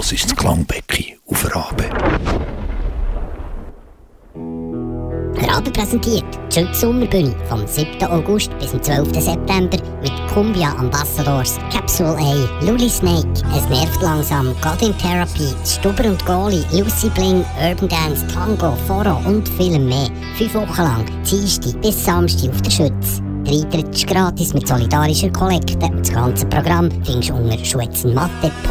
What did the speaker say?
Das ist das Klangbecken auf Rabe. Rabe präsentiert die Schütz Sommerbühne vom 7. August bis zum 12. September mit Cumbia Ambassadors, Capsule A, Luli Snake, Es nervt langsam, Godin Therapy, Stuber und Goli, Lucy Bling, Urban Dance, Tango, Foro und viel mehr. 5 Wochen lang, Dienstag bis Samstag auf der Schütz. Der Eintritt ist gratis mit solidarischer Kollekte und das ganze Programm findest du unter schwetzenmatte.ch.